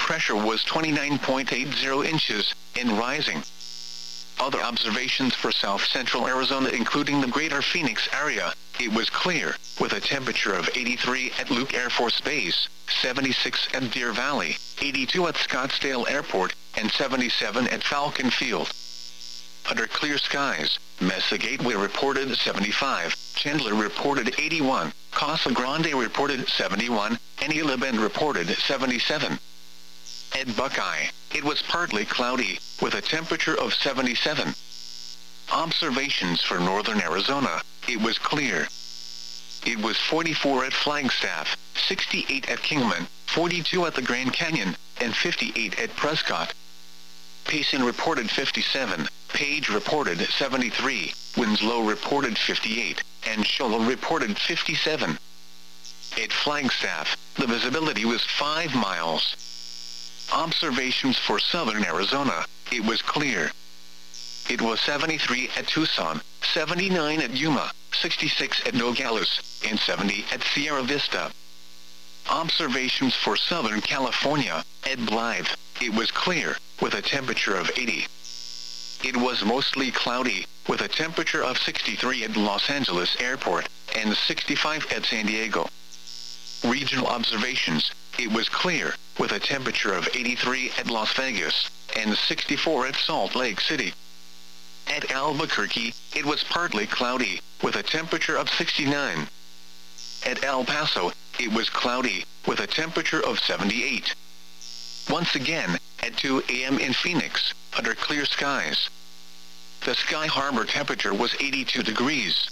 pressure was 29.80 inches, and rising. Other observations for south-central Arizona including the greater Phoenix area, it was clear, with a temperature of 83 at Luke Air Force Base, 76 at Deer Valley, 82 at Scottsdale Airport, and 77 at Falcon Field. Under clear skies, Mesa Gateway reported 75, Chandler reported 81, Casa Grande reported 71, and Isla Bend reported 77. At Buckeye, it was partly cloudy, with a temperature of 77. Observations for northern Arizona, it was clear. It was 44 at Flagstaff, 68 at Kingman, 42 at the Grand Canyon, and 58 at Prescott. Payson reported 57, Page reported 73, Winslow reported 58, and Shola reported 57. At Flagstaff, the visibility was 5 miles. Observations for southern Arizona, it was clear. It was 73 at Tucson, 79 at Yuma, 66 at Nogales, and 70 at Sierra Vista. Observations for southern California, at Blythe, it was clear, with a temperature of 80. It was mostly cloudy, with a temperature of 63 at Los Angeles Airport, and 65 at San Diego. Regional observations, it was clear, with a temperature of 83 at Las Vegas, and 64 at Salt Lake City. At Albuquerque, it was partly cloudy, with a temperature of 69. At El Paso, it was cloudy, with a temperature of 78. Once again, at 2 a.m. in Phoenix, under clear skies. The Sky Harbor temperature was 82 degrees.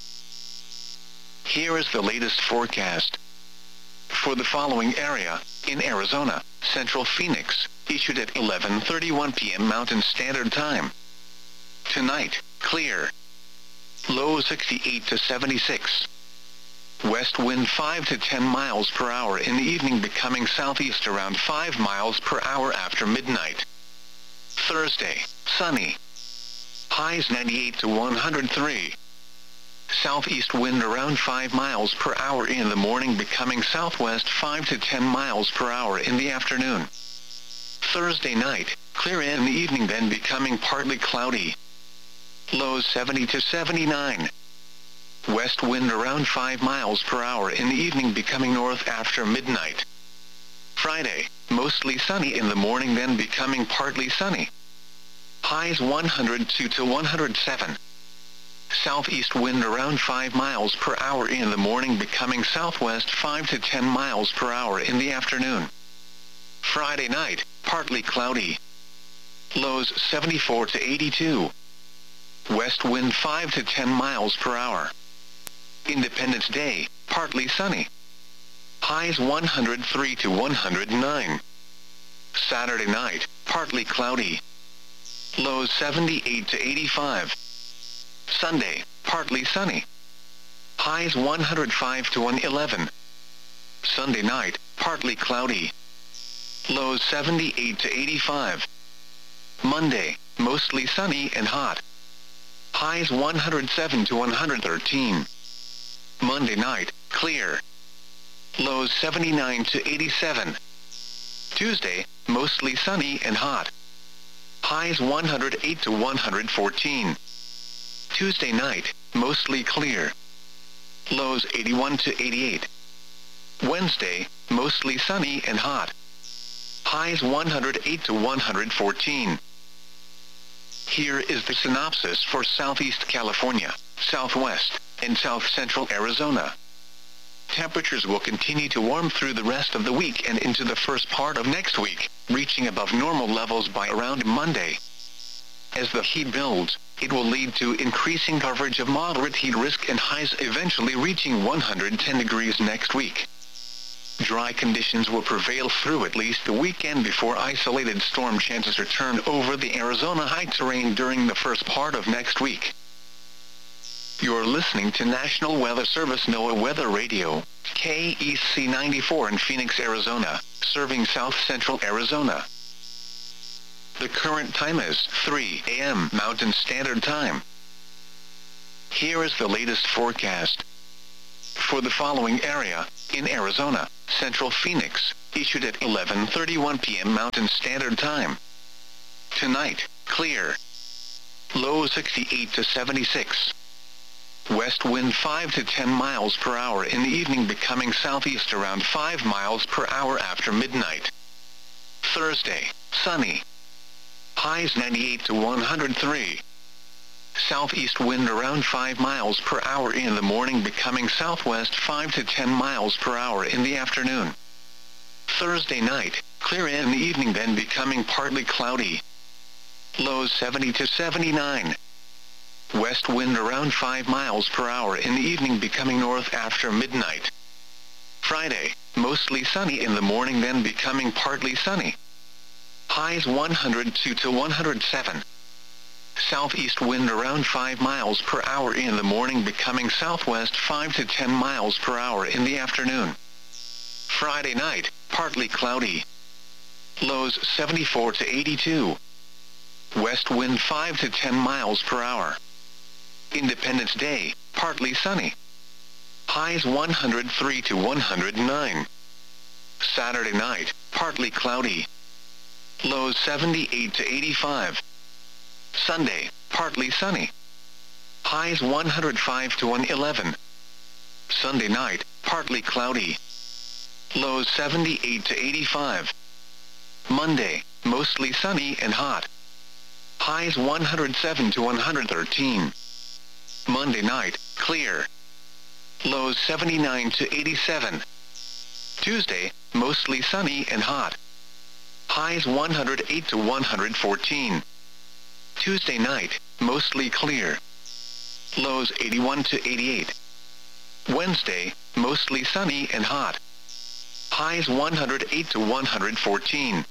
Here is the latest forecast. For the following area, in Arizona, Central Phoenix, issued at 11:31 p.m. Mountain Standard Time. Tonight, clear. Low 68 to 76. West wind 5 to 10 miles per hour in the evening, becoming southeast around 5 miles per hour after midnight. Thursday, sunny. Highs 98 to 103. Southeast wind around 5 miles per hour in the morning, becoming southwest 5 to 10 miles per hour in the afternoon. Thursday night, clear in the evening, then becoming partly cloudy. Lows 70 to 79. West wind around 5 miles per hour in the evening, becoming north after midnight. Friday, mostly sunny in the morning, then becoming partly sunny. Highs 102 to 107. Southeast wind around 5 miles per hour in the morning, becoming southwest 5 to 10 miles per hour in the afternoon. Friday night, partly cloudy. Lows 74 to 82. West wind 5 to 10 miles per hour. Independence Day, partly sunny. Highs 103 to 109. Saturday night, partly cloudy. Lows 78 to 85. Sunday, partly sunny. Highs 105 to 111. Sunday night, partly cloudy. Lows 78 to 85. Monday, mostly sunny and hot. Highs 107 to 113. Monday night, clear. Lows 79 to 87. Tuesday, mostly sunny and hot. Highs 108 to 114. Tuesday night, mostly clear. Lows 81 to 88. Wednesday, mostly sunny and hot. Highs 108 to 114. Here is the synopsis for Southeast California, Southwest, and South Central Arizona. Temperatures will continue to warm through the rest of the week and into the first part of next week, reaching above normal levels by around Monday. As the heat builds, it will lead to increasing coverage of moderate heat risk and highs eventually reaching 110 degrees next week. Dry conditions will prevail through at least the weekend before isolated storm chances return over the Arizona high terrain during the first part of next week. You're listening to National Weather Service NOAA Weather Radio, KEC 94 in Phoenix, Arizona, serving South Central Arizona. The current time is 3 a.m. Mountain Standard Time. Here is the latest forecast. For the following area, in Arizona, Central Phoenix, issued at 11:31 p.m. Mountain Standard Time. Tonight, clear. Low 68 to 76. West wind 5 to 10 miles per hour in the evening, becoming southeast around 5 miles per hour after midnight. Thursday, sunny. Highs 98 to 103. Southeast wind around 5 miles per hour in the morning, becoming southwest 5 to 10 miles per hour in the afternoon. Thursday night, clear in the evening, then becoming partly cloudy. Lows 70 to 79. West wind around 5 miles per hour in the evening, becoming north after midnight. Friday, mostly sunny in the morning, then becoming partly sunny. Highs 102 to 107. Southeast wind around 5 miles per hour in the morning, becoming southwest 5 to 10 miles per hour in the afternoon. Friday night, partly cloudy. Lows 74 to 82. West wind 5 to 10 miles per hour. Independence Day, partly sunny. Highs 103 to 109. Saturday night, partly cloudy. Lows 78 to 85. Sunday, partly sunny. Highs 105 to 111. Sunday night, partly cloudy. Lows 78 to 85. Monday, mostly sunny and hot. Highs 107 to 113. Monday night, clear. Lows 79 to 87. Tuesday, mostly sunny and hot. Highs 108 to 114. Tuesday night, mostly clear. Lows 81 to 88. Wednesday, mostly sunny and hot. Highs 108 to 114.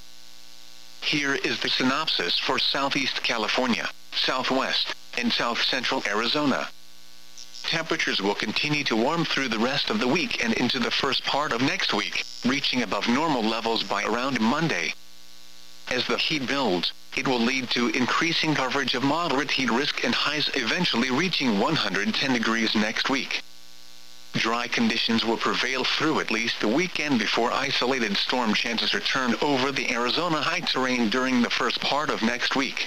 Here is the synopsis for Southeast California, Southwest, and South Central Arizona. Temperatures will continue to warm through the rest of the week and into the first part of next week, reaching above normal levels by around Monday. As the heat builds, it will lead to increasing coverage of moderate heat risk and highs eventually reaching 110 degrees next week. Dry conditions will prevail through at least the weekend before isolated storm chances return over the Arizona high terrain during the first part of next week.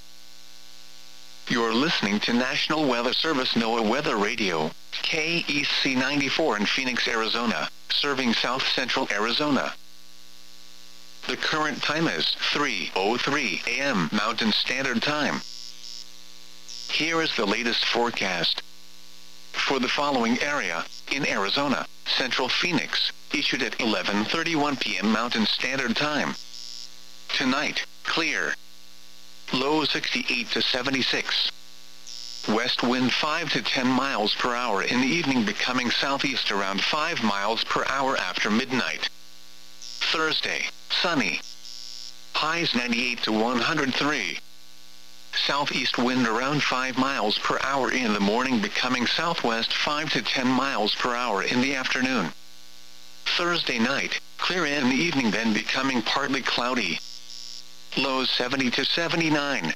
You're listening to National Weather Service NOAA Weather Radio, KEC 94 in Phoenix, Arizona, serving South Central Arizona. The current time is 3:03 a.m. Mountain Standard Time. Here is the latest forecast. For the following area, in Arizona, Central Phoenix, issued at 11:31 p.m. Mountain Standard Time. Tonight, clear. Low 68 to 76. West wind 5 to 10 miles per hour in the evening, becoming southeast around 5 miles per hour after midnight. Thursday, sunny. Highs 98 to 103. Southeast wind around 5 miles per hour in the morning, becoming southwest 5 to 10 miles per hour in the afternoon. Thursday night, clear in the evening, then becoming partly cloudy. Lows 70 to 79.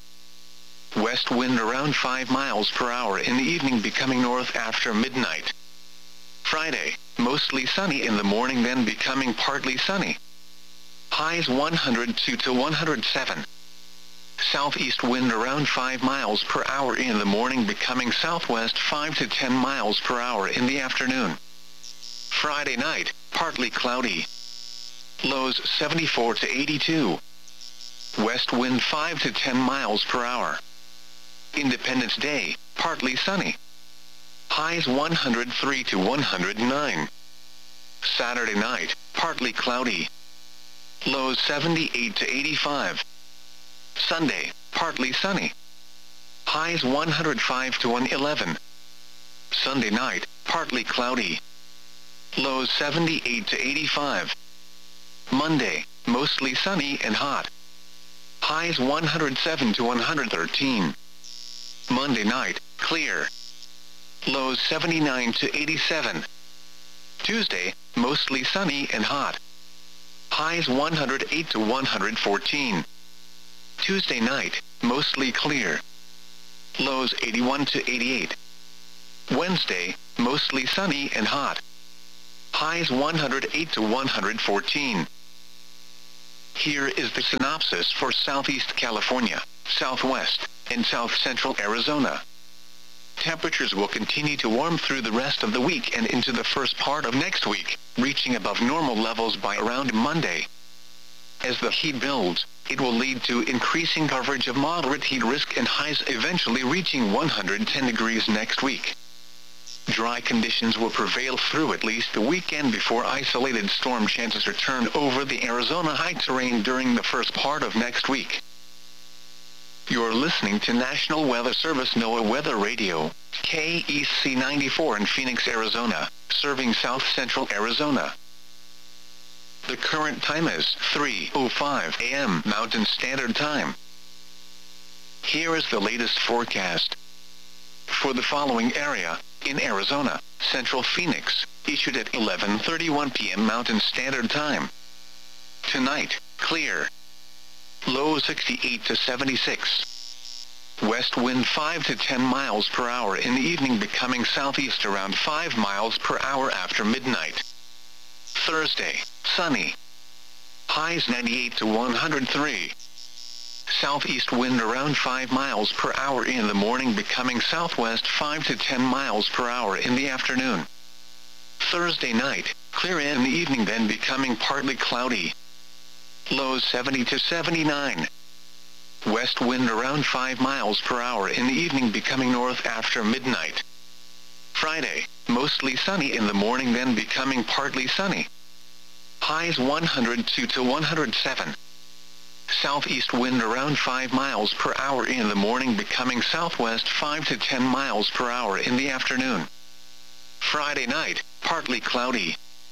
West wind around 5 miles per hour in the evening, becoming north after midnight. Friday, mostly sunny in the morning, then becoming partly sunny. Highs 102 to 107. Southeast wind around 5 miles per hour in the morning, becoming southwest 5 to 10 miles per hour in the afternoon. Friday night, partly cloudy. Lows 74 to 82. West wind 5 to 10 miles per hour. Independence Day, partly sunny. Highs 103 to 109. Saturday night, partly cloudy. Lows 78 to 85. Sunday, partly sunny. Highs 105 to 111. Sunday night, partly cloudy. Lows 78 to 85. Monday, mostly sunny and hot. Highs 107 to 113. Monday night, clear. Lows 79 to 87. Tuesday, mostly sunny and hot. Highs 108 to 114. Tuesday night, mostly clear. Lows 81 to 88. Wednesday, mostly sunny and hot. Highs 108 to 114. Here is the synopsis for Southeast California, Southwest, and South Central Arizona. Temperatures will continue to warm through the rest of the week and into the first part of next week, reaching above normal levels by around Monday. As the heat builds, it will lead to increasing coverage of moderate heat risk and highs eventually reaching 110 degrees next week. Dry conditions will prevail through at least the weekend before isolated storm chances return over the Arizona high terrain during the first part of next week. You're listening to National Weather Service NOAA Weather Radio, KEC 94 in Phoenix, Arizona, serving South Central Arizona. The current time is 3:05 a.m. Mountain Standard Time. Here is the latest forecast. For the following area, in Arizona, Central Phoenix, issued at 11:31 p.m. Mountain Standard Time. Tonight, clear. Low 68 to 76. West wind 5 to 10 miles per hour in the evening, becoming southeast around 5 miles per hour after midnight. Thursday, sunny. Highs 98 to 103. Southeast wind around 5 miles per hour in the morning, becoming southwest 5 to 10 miles per hour in the afternoon. Thursday night, clear in the evening, then becoming partly cloudy. Lows 70 to 79. West wind around 5 miles per hour in the evening, becoming north after midnight. Friday, mostly sunny in the morning, then becoming partly sunny. Highs 102 to 107. Southeast wind around 5 miles per hour in the morning, becoming southwest 5 to 10 miles per hour in the afternoon. Friday night, partly cloudy.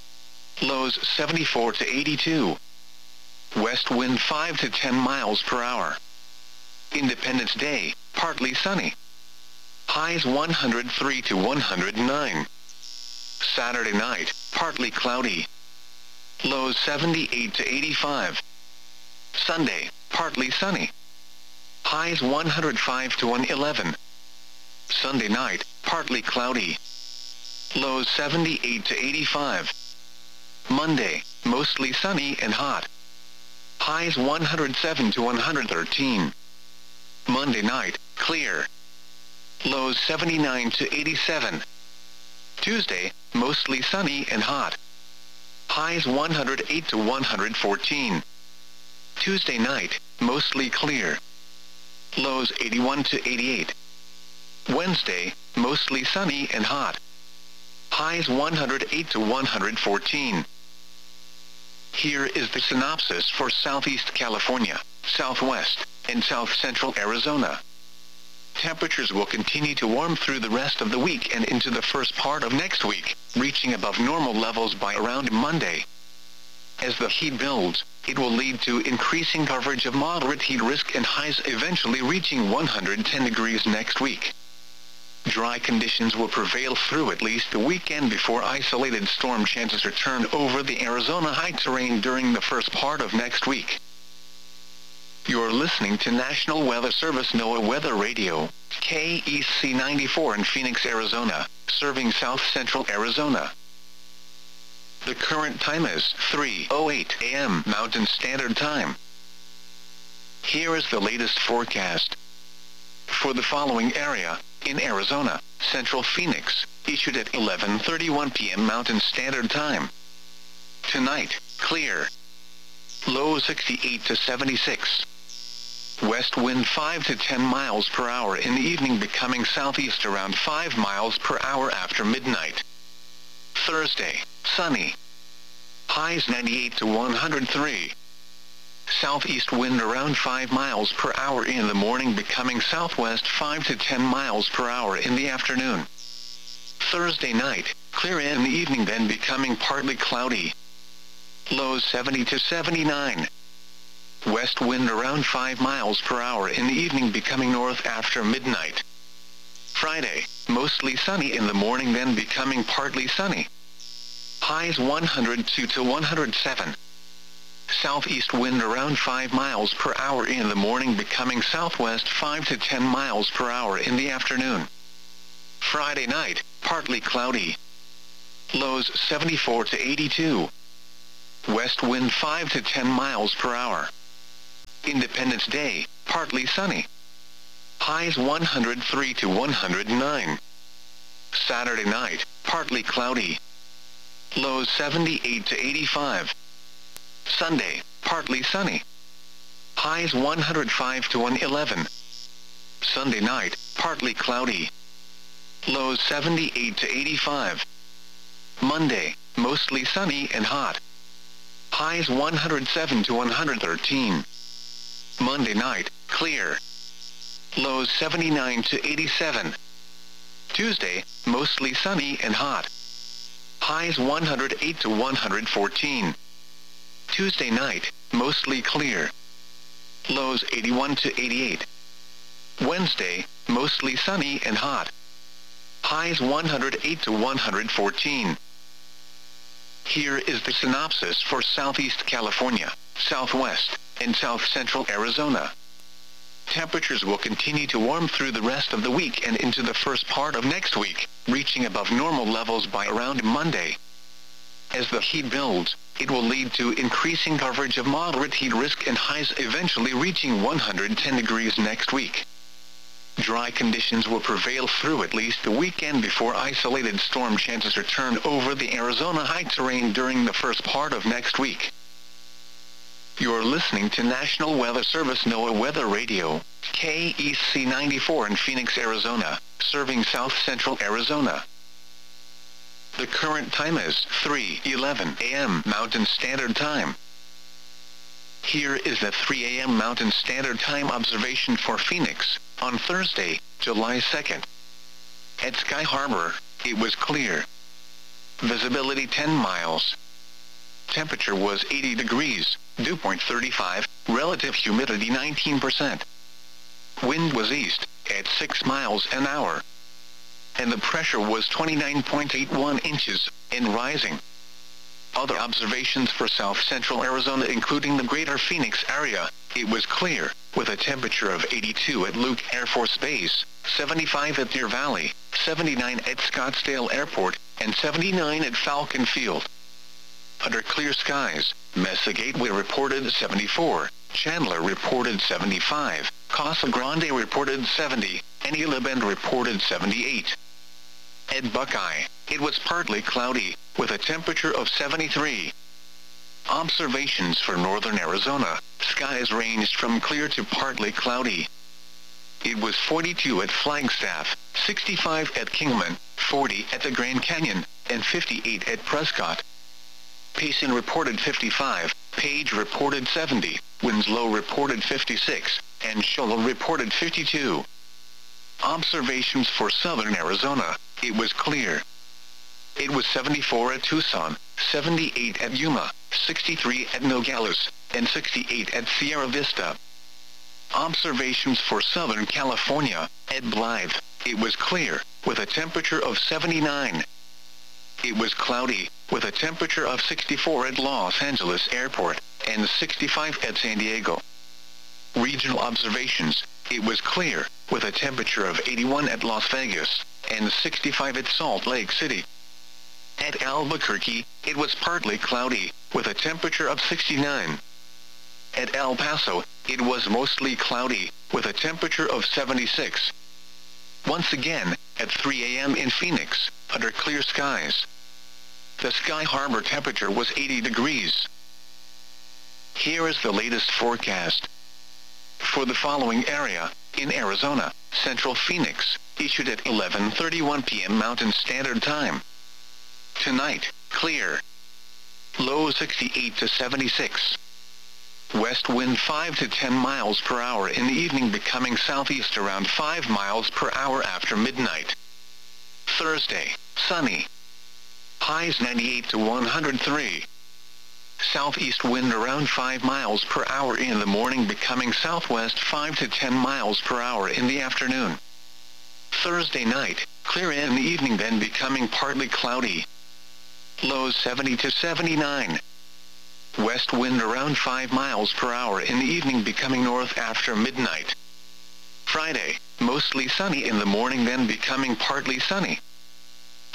Lows 74 to 82. West wind 5 to 10 miles per hour. Independence Day, partly sunny. Highs 103 to 109. Saturday night, partly cloudy. Lows 78 to 85. Sunday, partly sunny. Highs 105 to 111. Sunday night, partly cloudy. Lows 78 to 85. Monday, mostly sunny and hot. Highs 107 to 113. Monday night, clear. Lows 79 to 87. Tuesday, mostly sunny and hot. Highs 108 to 114. Tuesday night, mostly clear. Lows 81 to 88. Wednesday, mostly sunny and hot. Highs 108 to 114. Here is the synopsis for Southeast California, Southwest, and South Central Arizona. Temperatures will continue to warm through the rest of the week and into the first part of next week, reaching above normal levels by around Monday. As the heat builds, it will lead to increasing coverage of moderate heat risk and highs eventually reaching 110 degrees next week. Dry conditions will prevail through at least the weekend before isolated storm chances return over the Arizona high terrain during the first part of next week. You're listening to National Weather Service NOAA Weather Radio, KEC 94 in Phoenix, Arizona, serving South Central Arizona. The current time is 3:08 a.m. Mountain Standard Time. Here is the latest forecast. For the following area, in Arizona, Central Phoenix, issued at 11:31 p.m. Mountain Standard Time. Tonight, clear. Low 68 to 76. West wind 5 to 10 miles per hour in the evening, becoming southeast around 5 miles per hour after midnight. Thursday, sunny. Highs 98 to 103. Southeast wind around 5 miles per hour in the morning, becoming southwest 5 to 10 miles per hour in the afternoon. Thursday night, clear in the evening, then becoming partly cloudy. Lows 70 to 79. West wind around 5 miles per hour in the evening, becoming north after midnight. Friday, mostly sunny in the morning, then becoming partly sunny. Highs 102 to 107. Southeast wind around 5 miles per hour in the morning, becoming southwest 5 to 10 miles per hour in the afternoon. Friday night, partly cloudy. Lows 74 to 82. West wind 5 to 10 miles per hour. Independence Day, partly sunny. Highs 103 to 109. Saturday night, partly cloudy. Lows 78 to 85. Sunday, partly sunny. Highs 105 to 111. Sunday night, partly cloudy. Lows 78 to 85. Monday, mostly sunny and hot. Highs 107 to 113. Monday night, clear. Lows 79 to 87. Tuesday, mostly sunny and hot. Highs 108 to 114. Tuesday night, mostly clear. Lows 81 to 88. Wednesday, mostly sunny and hot. Highs 108 to 114. Here is the synopsis for Southeast California, Southwest, and South Central Arizona. Temperatures will continue to warm through the rest of the week and into the first part of next week, reaching above normal levels by around Monday. As the heat builds, it will lead to increasing coverage of moderate heat risk and highs eventually reaching 110 degrees next week. Dry conditions will prevail through at least the weekend before isolated storm chances return over the Arizona high terrain during the first part of next week. You're listening to National Weather Service NOAA Weather Radio, KEC 94 in Phoenix, Arizona, serving South Central Arizona. The current time is 3:11 a.m. Mountain Standard Time. Here is the 3 a.m. Mountain Standard Time observation for Phoenix, on Thursday, July 2nd. At Sky Harbor, it was clear. Visibility 10 miles. Temperature was 80 degrees, dew point 35, relative humidity 19%. Wind was east, at 6 miles an hour. And the pressure was 29.81 inches, and rising. Other observations for South Central Arizona including the greater Phoenix area, it was clear, with a temperature of 82 at Luke Air Force Base, 75 at Deer Valley, 79 at Scottsdale Airport, and 79 at Falcon Field. Under clear skies, Mesa Gateway reported 74, Chandler reported 75, Casa Grande reported 70, and Gila Bend reported 78. At Buckeye, it was partly cloudy, with a temperature of 73. Observations for northern Arizona, skies ranged from clear to partly cloudy. It was 42 at Flagstaff, 65 at Kingman, 40 at the Grand Canyon, and 58 at Prescott. Payson reported 55, Page reported 70, Winslow reported 56, and Shoal reported 52. Observations for southern Arizona, it was clear. It was 74 at Tucson, 78 at Yuma, 63 at Nogales, and 68 at Sierra Vista. Observations for Southern California, at Blythe, it was clear, with a temperature of 79. It was cloudy, with a temperature of 64 at Los Angeles Airport, and 65 at San Diego. Regional observations, it was clear, with a temperature of 81 at Las Vegas, and 65 at Salt Lake City. At Albuquerque, it was partly cloudy, with a temperature of 69. At El Paso, it was mostly cloudy, with a temperature of 76. Once again, at 3 a.m. in Phoenix, under clear skies. The Sky Harbor temperature was 80 degrees. Here is the latest forecast. For the following area, in Arizona, Central Phoenix, issued at 11:31 p.m. Mountain Standard Time. Tonight, clear. Low 68 to 76. West wind 5 to 10 miles per hour in the evening, becoming southeast around 5 miles per hour after midnight. Thursday, sunny. Highs 98 to 103. Southeast wind around 5 miles per hour in the morning, becoming southwest 5 to 10 miles per hour in the afternoon. Thursday night, clear in the evening, then becoming partly cloudy. Lows 70 to 79. West wind around 5 miles per hour in the evening, becoming north after midnight. Friday, mostly sunny in the morning, then becoming partly sunny.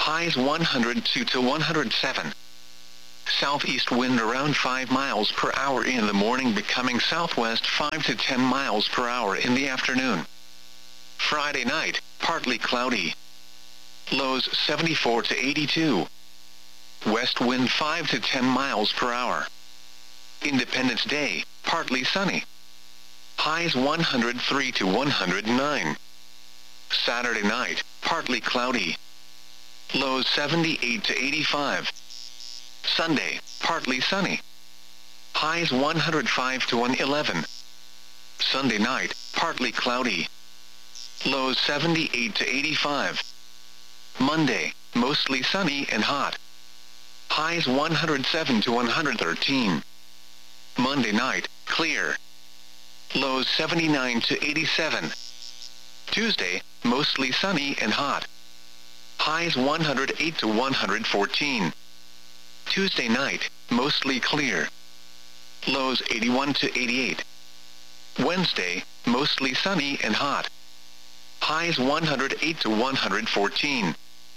Highs 102 to 107. Southeast wind around 5 miles per hour in the morning, becoming southwest 5 to 10 miles per hour in the afternoon. Friday night, partly cloudy. Lows 74 to 82. West wind 5 to 10 miles per hour. Independence Day, partly sunny. Highs 103 to 109. Saturday night, partly cloudy. Lows 78 to 85. Sunday, partly sunny. Highs 105 to 111. Sunday night, partly cloudy. Lows 78 to 85. Monday, mostly sunny and hot. Highs 107 to 113. Monday night, clear. Lows 79 to 87. Tuesday, mostly sunny and hot. Highs 108 to 114. Tuesday night, mostly clear. Lows 81 to 88. Wednesday, mostly sunny and hot. Highs 108 to 114.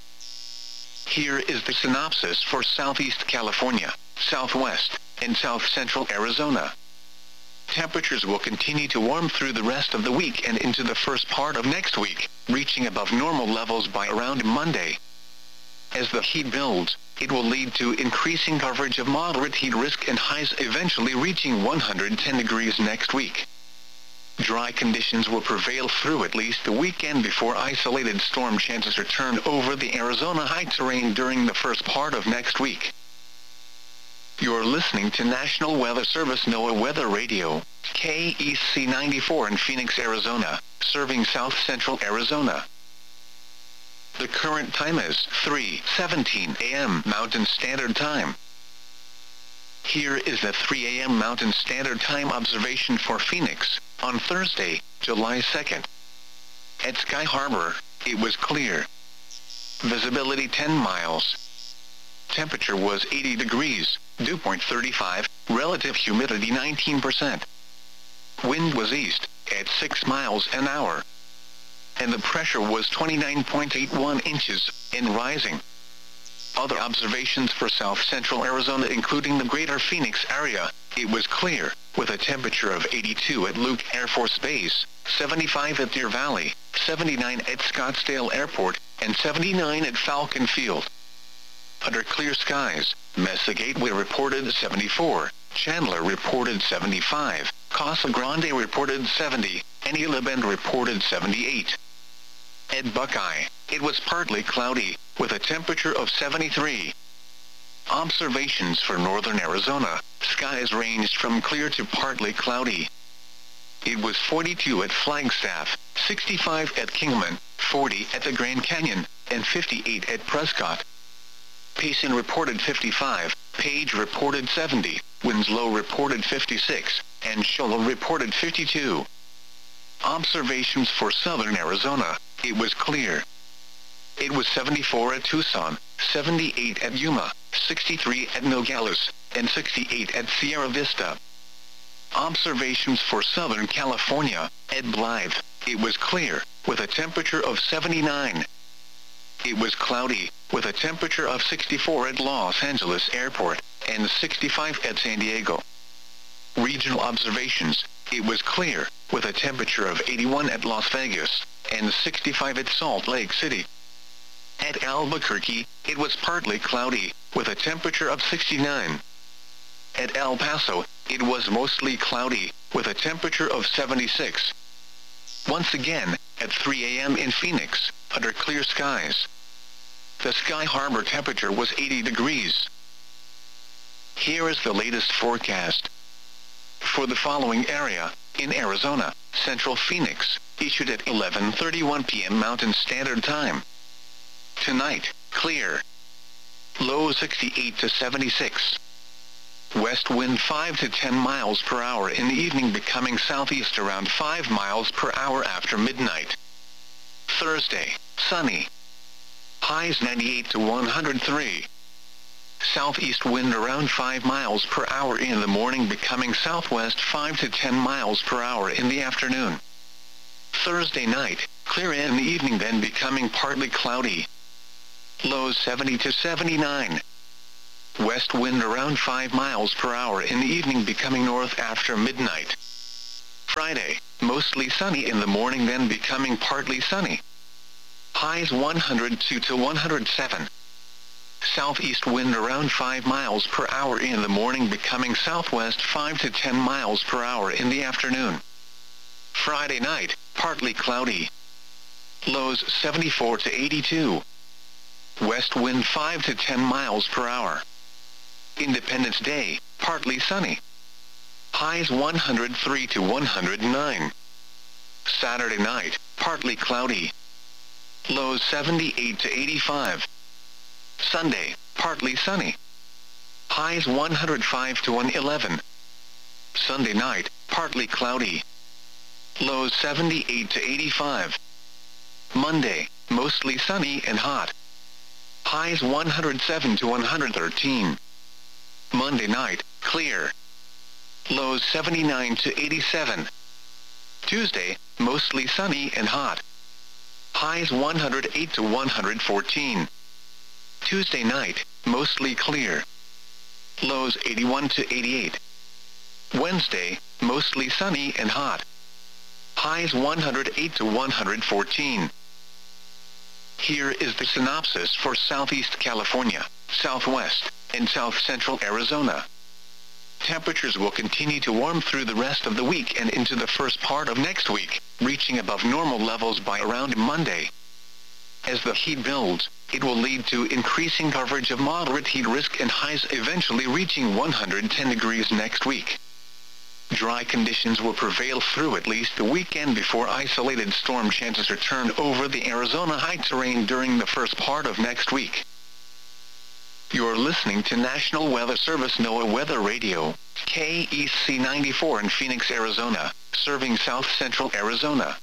Here is the synopsis for Southeast California, Southwest, and South Central Arizona. Temperatures will continue to warm through the rest of the week and into the first part of next week, reaching above normal levels by around Monday. As the heat builds, it will lead to increasing coverage of moderate heat risk and highs eventually reaching 110 degrees next week. Dry conditions will prevail through at least the weekend before isolated storm chances return over the Arizona high terrain during the first part of next week. You're listening to National Weather Service NOAA Weather Radio, KEC 94 in Phoenix, Arizona, serving South Central Arizona. The current time is 3:17 a.m. Mountain Standard Time. Here is the 3 a.m. Mountain Standard Time observation for Phoenix, on Thursday, July 2nd. At Sky Harbor, it was clear. Visibility 10 miles. Temperature was 80 degrees, dew point 35, relative humidity 19%. Wind was east, at 6 miles an hour. And the pressure was 29.81 inches, and rising. Other observations for South Central Arizona including the greater Phoenix area, it was clear, with a temperature of 82 at Luke Air Force Base, 75 at Deer Valley, 79 at Scottsdale Airport, and 79 at Falcon Field. Under clear skies, Mesa Gateway reported 74, Chandler reported 75, Casa Grande reported 70, and Isla Bend reported 78. At Buckeye, it was partly cloudy, with a temperature of 73. Observations for northern Arizona, skies ranged from clear to partly cloudy. It was 42 at Flagstaff, 65 at Kingman, 40 at the Grand Canyon, and 58 at Prescott. Payson reported 55, Page reported 70, Winslow reported 56, and Shola reported 52. Observations for southern Arizona, it was clear. It was 74 at Tucson, 78 at Yuma, 63 at Nogales, and 68 at Sierra Vista. Observations for Southern California, at Blythe, it was clear, with a temperature of 79. It was cloudy, with a temperature of 64 at Los Angeles Airport, and 65 at San Diego. Regional observations, it was clear, with a temperature of 81 at Las Vegas, and 65 at Salt Lake City. At Albuquerque, it was partly cloudy, with a temperature of 69. At El Paso, it was mostly cloudy, with a temperature of 76. Once again, at 3 a.m. in Phoenix, under clear skies. The Sky Harbor temperature was 80 degrees. Here is the latest forecast. For the following area, in Arizona, Central Phoenix, issued at 11:31 p.m. Mountain Standard Time. Tonight, clear. Low 68 to 76. West wind 5 to 10 miles per hour in the evening, becoming southeast around 5 miles per hour after midnight. Thursday, sunny. Highs 98 to 103. Southeast wind around 5 miles per hour in the morning, becoming southwest 5 to 10 miles per hour in the afternoon. Thursday night, clear in the evening, then becoming partly cloudy. Lows 70 to 79. West wind around 5 miles per hour in the evening, becoming north after midnight. Friday, mostly sunny in the morning, then becoming partly sunny. Highs 102 to 107. Southeast wind around 5 miles per hour in the morning, becoming southwest 5 to 10 miles per hour in the afternoon. Friday night, partly cloudy. Lows 74 to 82. West wind 5 to 10 miles per hour. Independence Day, partly sunny. Highs 103 to 109. Saturday night, partly cloudy. Lows 78 to 85. Sunday, partly sunny. Highs 105 to 111. Sunday night, partly cloudy. Lows 78 to 85. Monday, mostly sunny and hot. Highs 107 to 113. Monday night, clear. Lows 79 to 87. Tuesday, mostly sunny and hot. Highs 108 to 114. Tuesday night, mostly clear. Lows 81 to 88. Wednesday, mostly sunny and hot. Highs 108 to 114. Here is the synopsis for Southeast California, Southwest, and South Central Arizona. Temperatures will continue to warm through the rest of the week and into the first part of next week, reaching above normal levels by around Monday. As the heat builds, it will lead to increasing coverage of moderate heat risk and highs eventually reaching 110 degrees next week. Dry conditions will prevail through at least the weekend before isolated storm chances return over the Arizona high terrain during the first part of next week. You're listening to National Weather Service NOAA Weather Radio, KEC 94 in Phoenix, Arizona, serving South Central Arizona.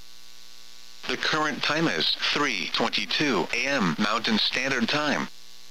The current time is 3:22 a.m. Mountain Standard Time.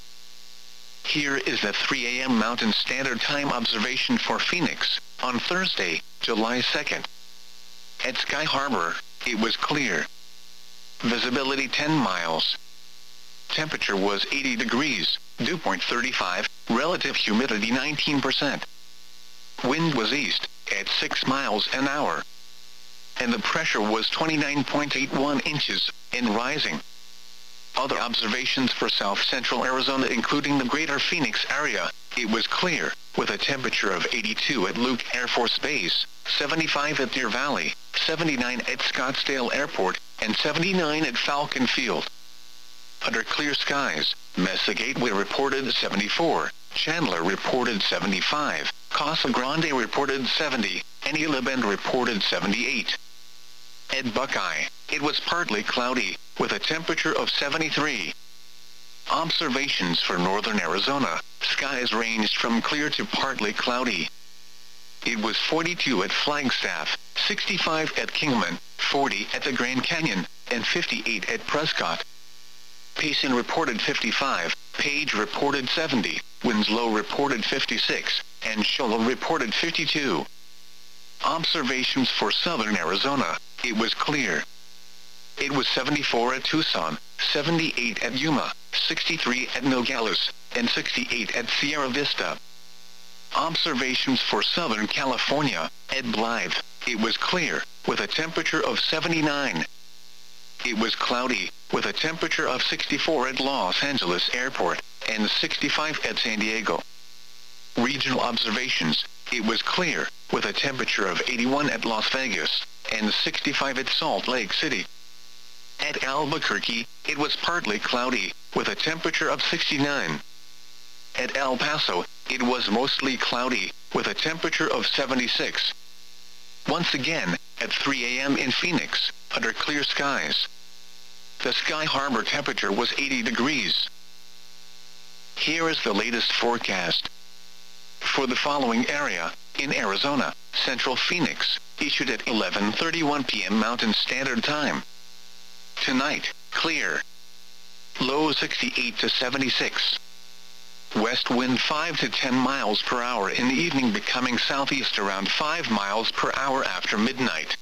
Here is the 3 a.m. Mountain Standard Time observation for Phoenix, on Thursday, July 2nd. At Sky Harbor, it was clear. Visibility 10 miles. Temperature was 80 degrees, dew point 35, relative humidity 19%. Wind was east, at 6 miles an hour. And the pressure was 29.81 inches, and rising. Other observations for South Central Arizona, including the greater Phoenix area, it was clear, with a temperature of 82 at Luke Air Force Base, 75 at Deer Valley, 79 at Scottsdale Airport, and 79 at Falcon Field. Under clear skies, Mesa Gateway reported 74, Chandler reported 75, Casa Grande reported 70, and Isla Bend reported 78. At Buckeye, it was partly cloudy, with a temperature of 73. Observations for northern Arizona, skies ranged from clear to partly cloudy. It was 42 at Flagstaff, 65 at Kingman, 40 at the Grand Canyon, and 58 at Prescott. Payson reported 55, Page reported 70, Winslow reported 56, and Shola reported 52. Observations for southern Arizona, it was clear. It was 74 at Tucson, 78 at Yuma, 63 at Nogales, and 68 at Sierra Vista. Observations for Southern California, at Blythe, it was clear, with a temperature of 79. It was cloudy, with a temperature of 64 at Los Angeles Airport, and 65 at San Diego. Regional observations, it was clear, with a temperature of 81 at Las Vegas, and 65 at Salt Lake City. At Albuquerque, it was partly cloudy, with a temperature of 69. At El Paso, it was mostly cloudy, with a temperature of 76. Once again, at 3 a.m. in Phoenix, under clear skies. The Sky Harbor temperature was 80 degrees. Here is the latest forecast. For the following area, in Arizona, Central Phoenix, issued at 11:31 p.m. Mountain Standard Time. Tonight, clear. Low 68 to 76. West wind 5 to 10 miles per hour in the evening, becoming southeast around 5 miles per hour after midnight.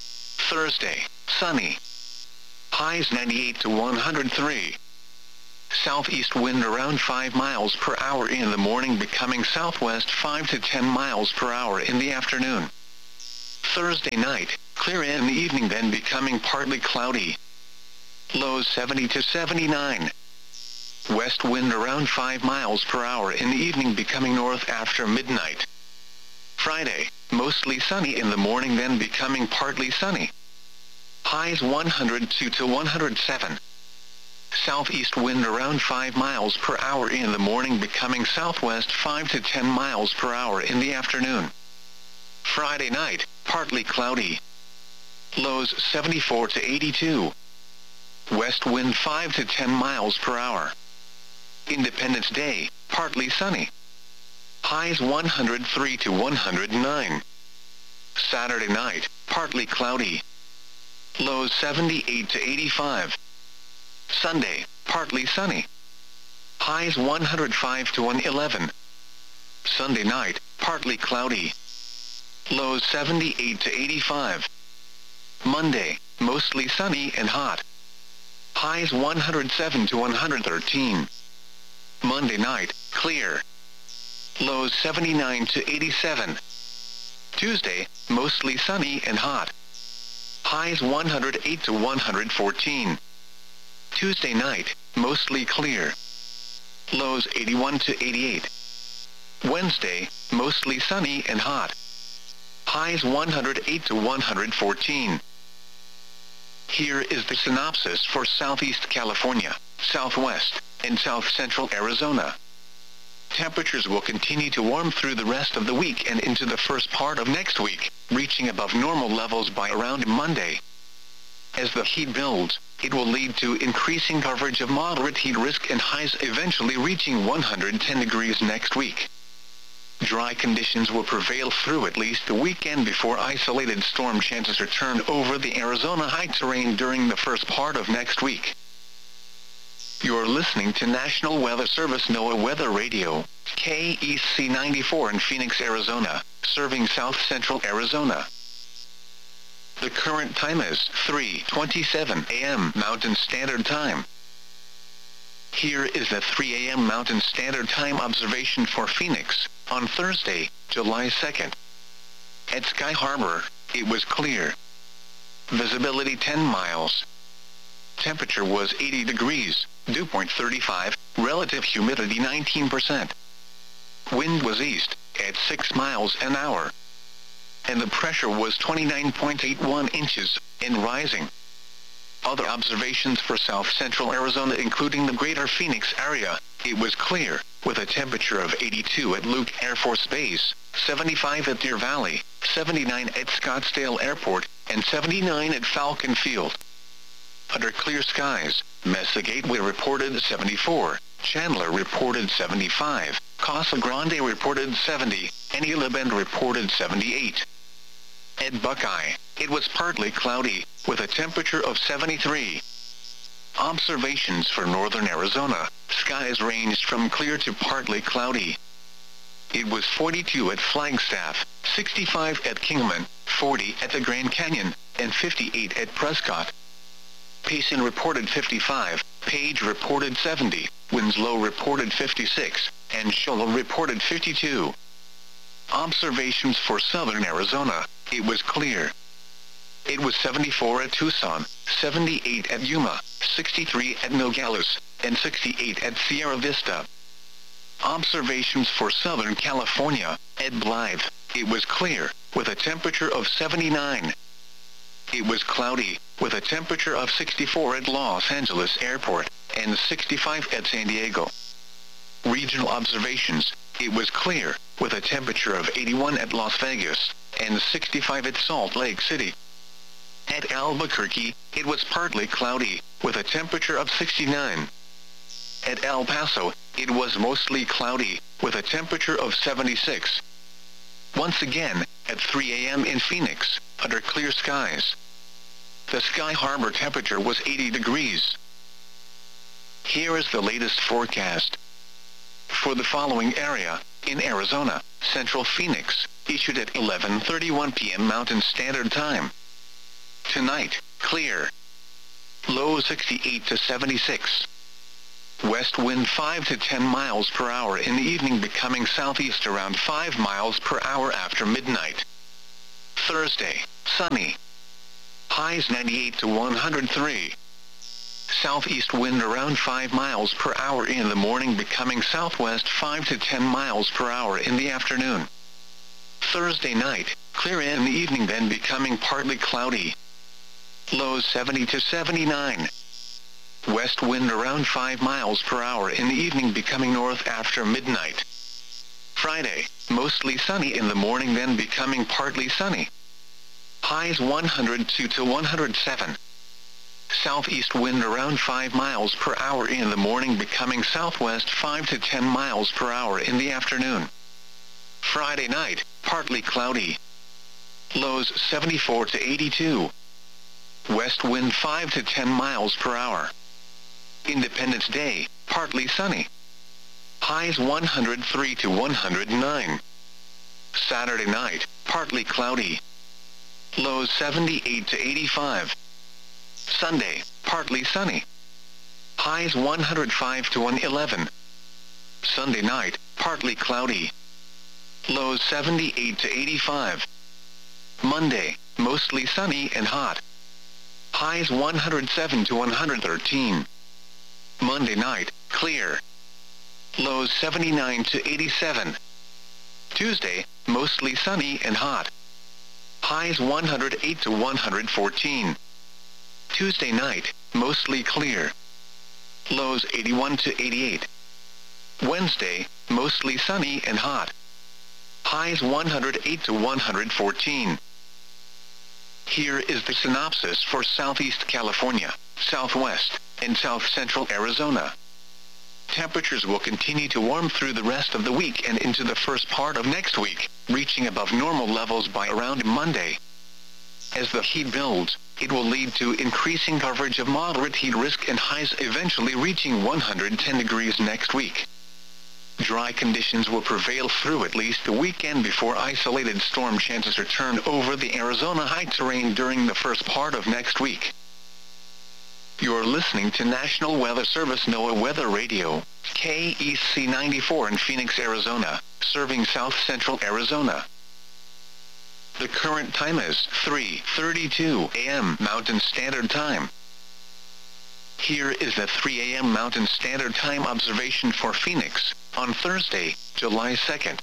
Thursday, sunny. Highs 98 to 103. southeast wind around 5 miles per hour in the morning, becoming southwest 5 to 10 miles per hour in the afternoon. Thursday night, clear in the evening, then becoming partly cloudy. Lows 70 to 79. West wind around 5 miles per hour in the evening, becoming north after midnight. Friday, mostly sunny in the morning, then becoming partly sunny. Highs 102 to 107. Southeast wind around 5 miles per hour in the morning, becoming southwest 5 to 10 miles per hour in the afternoon. Friday night, partly cloudy. Lows 74 to 82. West wind 5 to 10 miles per hour. Independence Day, partly sunny. Highs 103 to 109. Saturday night, partly cloudy. Lows 78 to 85. Sunday, partly sunny. Highs 105 to 111. Sunday night, partly cloudy. Lows 78 to 85. Monday, mostly sunny and hot. Highs 107 to 113. Monday night, clear. Lows 79 to 87. Tuesday, mostly sunny and hot. Highs 108 to 114. Tuesday night, mostly clear. Lows 81 to 88. Wednesday, mostly sunny and hot. Highs 108 to 114. Here is the synopsis for Southeast California, Southwest, and South Central Arizona. Temperatures will continue to warm through the rest of the week and into the first part of next week, reaching above normal levels by around Monday. As the heat builds, it will lead to increasing coverage of moderate heat risk and highs eventually reaching 110 degrees next week. Dry conditions will prevail through at least the weekend before isolated storm chances return over the Arizona high terrain during the first part of next week. You're listening to National Weather Service NOAA Weather Radio, KEC 94 in Phoenix, Arizona, serving South Central Arizona. The current time is 3:27 a.m. Mountain Standard Time. Here is the 3 a.m. Mountain Standard Time observation for Phoenix, on Thursday, July 2nd. At Sky Harbor, it was clear. Visibility 10 miles. Temperature was 80 degrees, dew point 35, relative humidity 19%. Wind was east, at 6 miles an hour. And the pressure was 29.81 inches, and rising. Other observations for South Central Arizona, including the greater Phoenix area, it was clear, with a temperature of 82 at Luke Air Force Base, 75 at Deer Valley, 79 at Scottsdale Airport, and 79 at Falcon Field. Under clear skies, Mesa Gateway reported 74, Chandler reported 75, Casa Grande reported 70, and Isla Bend reported 78. At Buckeye, it was partly cloudy, with a temperature of 73. Observations for northern Arizona, skies ranged from clear to partly cloudy. It was 42 at Flagstaff, 65 at Kingman, 40 at the Grand Canyon, and 58 at Prescott. Payson reported 55, Page reported 70, Winslow reported 56, and Shola reported 52. Observations for southern Arizona, it was clear. It was 74 at Tucson, 78 at Yuma, 63 at Nogales, and 68 at Sierra Vista. Observations for Southern California, at Blythe, it was clear, with a temperature of 79. It was cloudy, with a temperature of 64 at Los Angeles Airport, and 65 at San Diego. Regional observations, it was clear, with a temperature of 81 at Las Vegas, and 65 at Salt Lake City. At Albuquerque, it was partly cloudy, with a temperature of 69. At El Paso, it was mostly cloudy, with a temperature of 76. Once again, at 3 a.m. in Phoenix, under clear skies. The Sky Harbor temperature was 80 degrees. Here is the latest forecast. For the following area, in Arizona, Central Phoenix, issued at 11:31 p.m. Mountain Standard Time. Tonight, clear. Low 68 to 76. west wind 5 to 10 miles per hour in the evening, becoming southeast around 5 miles per hour after midnight. Thursday, sunny. Highs 98 to 103. Southeast wind around 5 miles per hour in the morning, becoming southwest 5 to 10 miles per hour in the afternoon. Thursday night, clear in the evening, then becoming partly cloudy. Lows 70 to 79. West wind around 5 miles per hour in the evening, becoming north after midnight. Friday, mostly sunny in the morning, then becoming partly sunny. Highs 102 to 107. Southeast wind around 5 miles per hour in the morning, becoming southwest 5 to 10 miles per hour in the afternoon. Friday night, partly cloudy. Lows 74 to 82. West wind 5 to 10 miles per hour. Independence Day, partly sunny. Highs 103 to 109. Saturday night, partly cloudy. Lows 78 to 85. Sunday, partly sunny. Highs 105 to 111. Sunday night, partly cloudy. Lows 78 to 85. Monday, mostly sunny and hot. Highs 107 to 113. Monday night, clear. Lows 79 to 87. Tuesday, mostly sunny and hot. Highs 108 to 114. Tuesday night, mostly clear. Lows 81 to 88. Wednesday, mostly sunny and hot. Highs 108 to 114. Here is the synopsis for Southeast California, Southwest, and South Central Arizona. Temperatures will continue to warm through the rest of the week and into the first part of next week, reaching above normal levels by around Monday. As the heat builds, it will lead to increasing coverage of moderate heat risk and highs eventually reaching 110 degrees next week. Dry conditions will prevail through at least the weekend before isolated storm chances return over the Arizona high terrain during the first part of next week. You're listening to National Weather Service NOAA Weather Radio, KEC 94 in Phoenix, Arizona, serving South Central Arizona. The current time is 3:32 a.m. Mountain Standard Time. Here is the 3 a.m. Mountain Standard Time observation for Phoenix, on Thursday, July 2nd.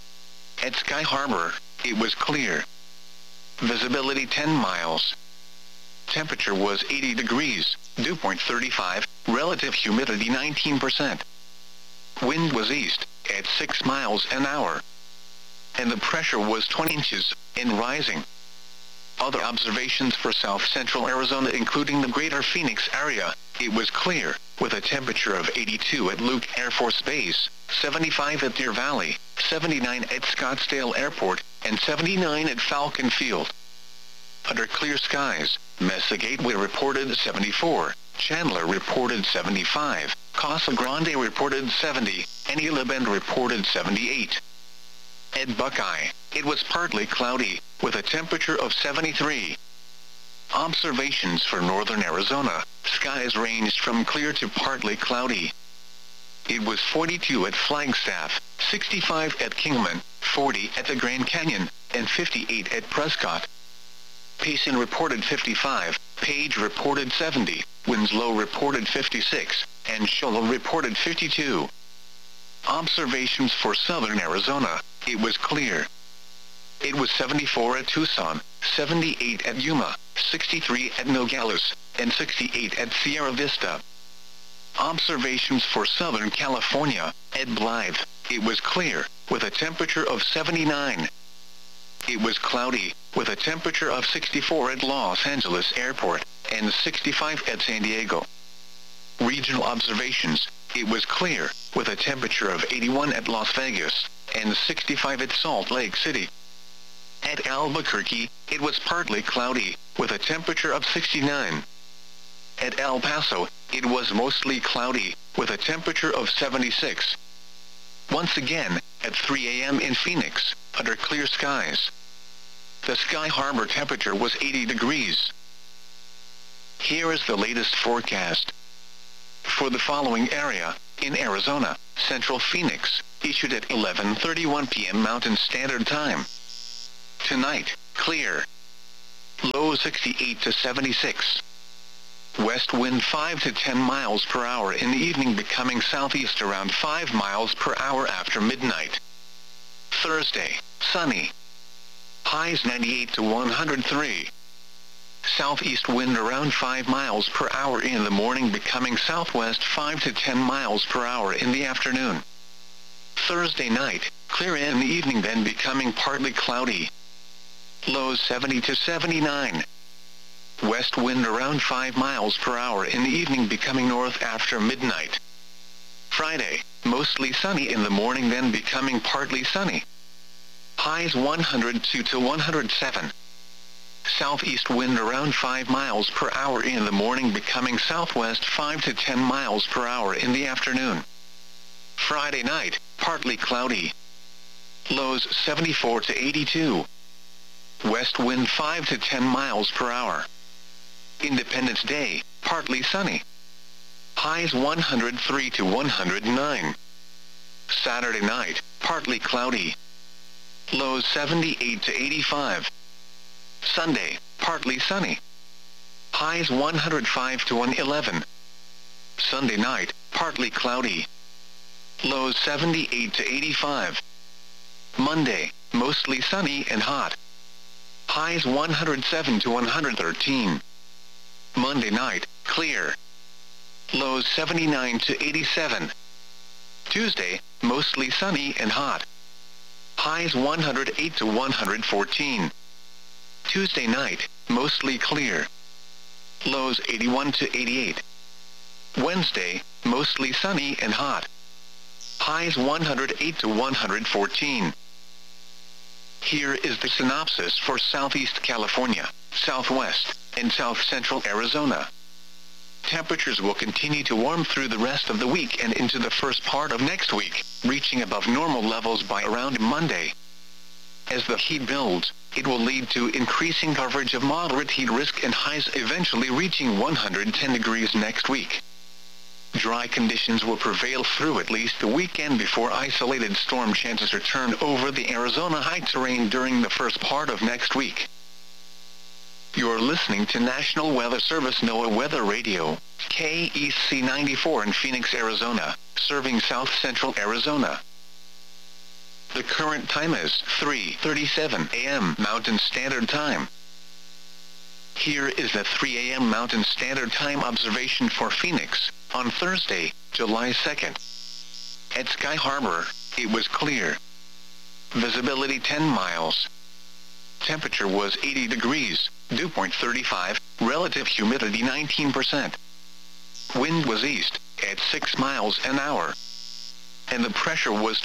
At Sky Harbor, it was clear. Visibility 10 miles. Temperature was 80 degrees, dew point 35, relative humidity 19%. Wind was east, at 6 miles an hour. And the pressure was 20 inches, and rising. Other observations for South Central Arizona, including the greater Phoenix area, it was clear, with a temperature of 82 at Luke Air Force Base, 75 at Deer Valley, 79 at Scottsdale Airport, and 79 at Falcon Field. Under clear skies, Mesa Gateway reported 74, Chandler reported 75, Casa Grande reported 70, and Isla Bend reported 78. At Buckeye, it was partly cloudy, with a temperature of 73. Observations for northern Arizona, skies ranged from clear to partly cloudy. It was 42 at Flagstaff, 65 at Kingman, 40 at the Grand Canyon, and 58 at Prescott. Payson reported 55, Page reported 70, Winslow reported 56, and Shoal reported 52. Observations for southern Arizona, it was clear. It was 74 at Tucson, 78 at Yuma, 63 at Nogales, and 68 at Sierra Vista. Observations for Southern California, at Blythe, it was clear, with a temperature of 79. It was cloudy, with a temperature of 64 at Los Angeles Airport, and 65 at San Diego. Regional observations, it was clear, with a temperature of 81 at Las Vegas, and 65 at Salt Lake City. At Albuquerque, it was partly cloudy, with a temperature of 69. At El Paso, it was mostly cloudy, with a temperature of 76. Once again, at 3 a.m. in Phoenix, under clear skies. The Sky Harbor temperature was 80 degrees. Here is the latest forecast. for the following area, in Arizona, Central Phoenix, issued at 11:31 p.m. Mountain Standard Time. Tonight, clear. Low 68 to 76. West wind 5 to 10 miles per hour in the evening, becoming southeast around 5 miles per hour after midnight. Thursday, sunny. Highs 98 to 103. Southeast wind around 5 miles per hour in the morning, becoming southwest 5 to 10 miles per hour in the afternoon. Thursday night, clear in the evening, then becoming partly cloudy. Lows 70 to 79. West wind around 5 miles per hour in the evening, becoming north after midnight. Friday, mostly sunny in the morning, then becoming partly sunny. Highs 102 to 107. Southeast wind around 5 miles per hour in the morning, becoming southwest 5 to 10 miles per hour in the afternoon. Friday night, partly cloudy. Lows 74 to 82. West wind 5 to 10 miles per hour. Independence Day, partly sunny. Highs 103 to 109. Saturday night, partly cloudy. Lows 78 to 85. Sunday, partly sunny. Highs 105 to 111. Sunday night, partly cloudy. Lows 78 to 85. Monday, mostly sunny and hot. Highs 107 to 113. Monday night, clear. Lows 79 to 87. Tuesday, mostly sunny and hot. Highs 108 to 114. Tuesday night, mostly clear. Lows 81 to 88. Wednesday, mostly sunny and hot. Highs 108 to 114. Here is the synopsis for Southeast California, Southwest, and South Central Arizona. Temperatures will continue to warm through the rest of the week and into the first part of next week, reaching above normal levels by around Monday. As the heat builds, it will lead to increasing coverage of moderate heat risk and highs eventually reaching 110 degrees next week. Dry conditions will prevail through at least the weekend before isolated storm chances return over the Arizona high terrain during the first part of next week. You're listening to National Weather Service NOAA Weather Radio, KEC 94 in Phoenix, Arizona, serving South Central Arizona. The current time is 3:37 a.m. Mountain Standard Time. Here is the 3 a.m. Mountain Standard Time observation for Phoenix, on Thursday, July 2nd. At Sky Harbor, it was clear. Visibility 10 miles. Temperature was 80 degrees, dew point 35, relative humidity 19%. Wind was east, at 6 miles an hour. And the pressure was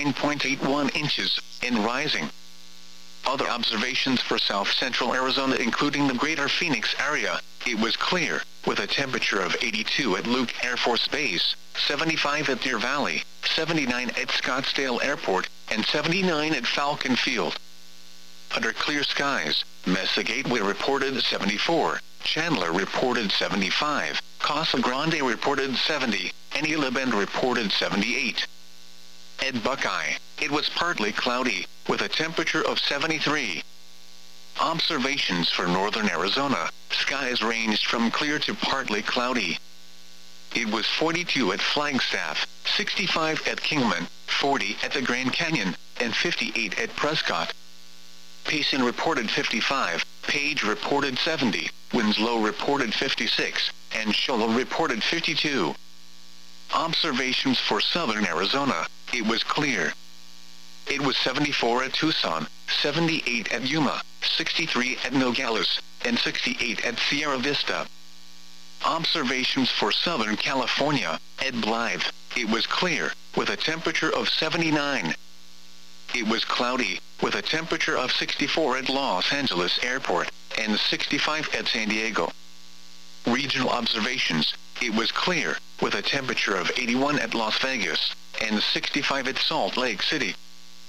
29.81 inches, and rising. Other observations for South Central Arizona, including the greater Phoenix area, it was clear, with a temperature of 82 at Luke Air Force Base, 75 at Deer Valley, 79 at Scottsdale Airport, and 79 at Falcon Field. Under clear skies, Mesa Gateway reported 74, Chandler reported 75, Casa Grande reported 70, and Isla Bend reported 78. At Buckeye, it was partly cloudy, with a temperature of 73. Observations for northern Arizona, skies ranged from clear to partly cloudy. It was 42 at Flagstaff, 65 at Kingman, 40 at the Grand Canyon, and 58 at Prescott. Payson reported 55, Page reported 70, Winslow reported 56, and Shola reported 52. Observations for southern Arizona, it was clear. It was 74 at Tucson, 78 at Yuma, 63 at Nogales, and 68 at Sierra Vista. Observations for Southern California, at Blythe, it was clear, with a temperature of 79. It was cloudy, with a temperature of 64 at Los Angeles Airport, and 65 at San Diego. Regional observations, it was clear, with a temperature of 81 at Las Vegas, and 65 at Salt Lake City.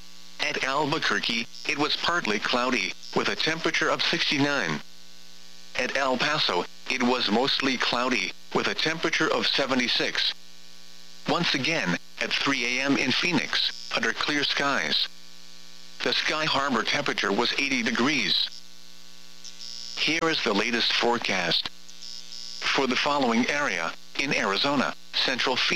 At Albuquerque, it was partly cloudy, with a temperature of 69. At El Paso, it was mostly cloudy, with a temperature of 76. Once again, at 3 a.m. in Phoenix, under clear skies. The Sky Harbor temperature was 80 degrees. Here is the latest forecast. For the following area, in Arizona, Central Phoenix,